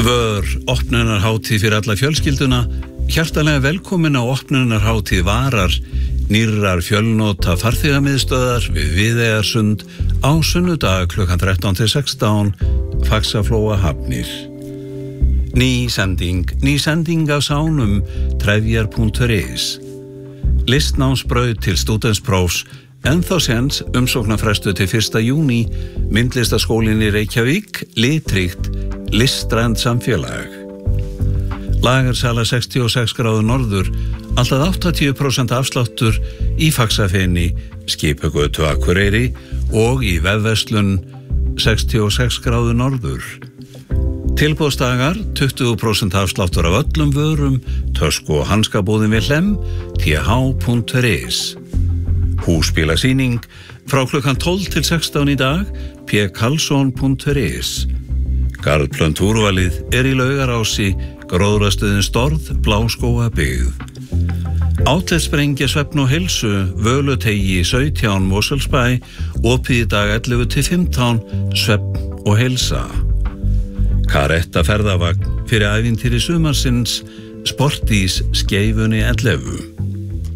Vör, opnunarhátíð fyrir alla fjölskylduna, hjartanlega velkomin á opnunarhátíð Varar, nýrrar fjölnota farþegamiðstöðar við Viðeyjarsund á sunnudag klukkan 13-16, Faxaflóa Hafnir. Ný sending af sánum, trefjar.is. Listnámsbraut til stúdentsprófs, ennþá séns umsóknarfrestu til 1. júní, myndlistaskólinn í Reykjavík, litríkt, listrænt samfélag. Lagarsala 66 gráðu norður, alltaf 80% afsláttur í Faxafeni, Skipagötu Akureyri og í vefverslun 66 gráðu norður. Tilboðsdagar 20% afsláttur af öllum vörum, tösku og hanskabúðin við Hlemm, th.is. Húsbílasýning frá klukkan 12-16 í dag, pkarlsson.is. Garðplönt úrvalið í Laugarási, gróðrastöðin Storð, Bláskógabyggð. Átletsprengja svefn og heilsu, Völutegi 17, Mosfellsbæ, opið í dag 11-15, svefn og heilsa. Karetta ferðavagn fyrir ævintýri sumarsins, Sportís Skeifunni 11.